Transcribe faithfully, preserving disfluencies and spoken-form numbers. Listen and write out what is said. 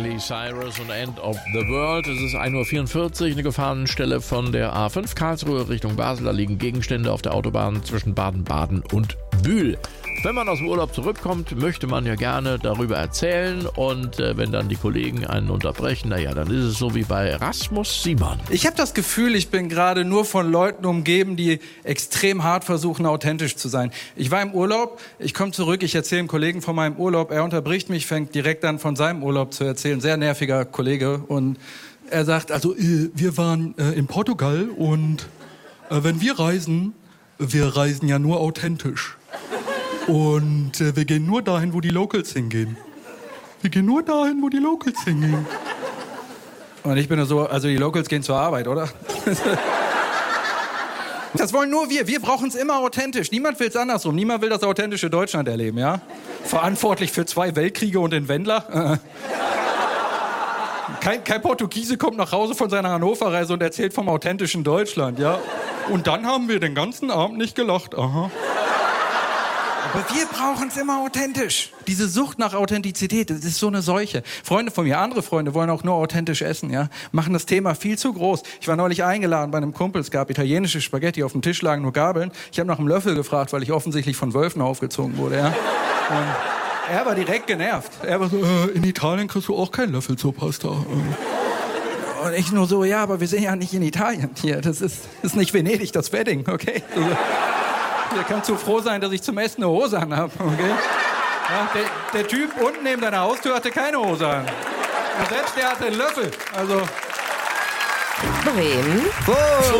Miley Cyrus und End of the World. Es ist ein Uhr vierundvierzig, eine Gefahrenstelle von der A fünf Karlsruhe Richtung Basel. Da liegen Gegenstände auf der Autobahn zwischen Baden-Baden und Bühl. Wenn man aus dem Urlaub zurückkommt, möchte man ja gerne darüber erzählen. Und äh, wenn dann die Kollegen einen unterbrechen, naja, dann ist es so wie bei Rasmus Simon. Ich habe das Gefühl, ich bin gerade nur von Leuten umgeben, die extrem hart versuchen, authentisch zu sein. Ich war im Urlaub, ich komme zurück, ich erzähle dem Kollegen von meinem Urlaub. Er unterbricht mich, fängt direkt an, von seinem Urlaub zu erzählen. Sehr nerviger Kollege. Und er sagt, also äh, wir waren äh, in Portugal und äh, wenn wir reisen, wir reisen ja nur authentisch. Und äh, wir gehen nur dahin, wo die Locals hingehen. Wir gehen nur dahin, wo die Locals hingehen. Und ich bin nur so, also die Locals gehen zur Arbeit, oder? Das wollen nur wir. Wir brauchen es immer authentisch. Niemand will es andersrum. Niemand will das authentische Deutschland erleben, ja? Verantwortlich für zwei Weltkriege und den Wendler. Kein, kein Portugiese kommt nach Hause von seiner Hannover-Reise und erzählt vom authentischen Deutschland, ja? Und dann haben wir den ganzen Abend nicht gelacht. Aha. Aber wir brauchen es immer authentisch. Diese Sucht nach Authentizität, das ist so eine Seuche. Freunde von mir, andere Freunde wollen auch nur authentisch essen, ja, machen das Thema viel zu groß. Ich war neulich eingeladen bei einem Kumpel, es gab italienische Spaghetti, auf dem Tisch lagen nur Gabeln. Ich habe nach einem Löffel gefragt, weil ich offensichtlich von Wölfen aufgezogen wurde, ja. Und er war direkt genervt. Er war so, äh, in Italien kriegst du auch keinen Löffel zur Pasta. Und ich nur so, ja, aber wir sind ja nicht in Italien hier. Das ist, das ist nicht Venedig, das Wedding, okay? Also, ihr könnt so froh sein, dass ich zum Essen eine Hose an habe, okay? Ja, der, der Typ unten neben deiner Haustür hatte keine Hose an. Und selbst der hatte einen Löffel. Also. Bremen. Oh.